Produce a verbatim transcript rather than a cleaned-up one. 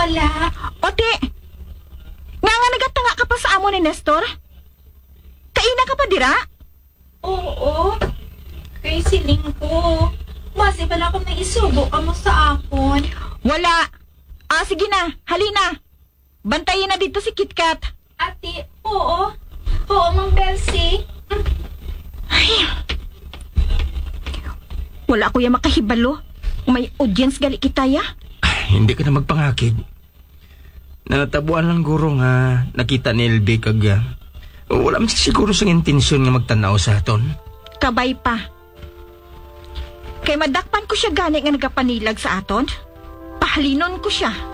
Wala. Ote, nga nga nagatanga ka pa sa amo ni Nestor? Kaina ka pa dira? Oo. Kay siling ko. Masi pala kung may isubo ka mo sa akon. Wala. Ah, sige na. Halina. Bantayin na dito si KitKat. Ate, oo. Oo, Mang Belsi. Ay. Wala ko yung makahibalo. May audience gali kita ya. Ay, hindi ka na magpangakid. Natabuan lang guro nga nakita ni L B kag ah, wala man siguro sang intensyon nga magtanaw sa aton. Kabay pa. Kay madakpan ko siya gani nga nagapanilag sa aton. Pahalinon ko siya.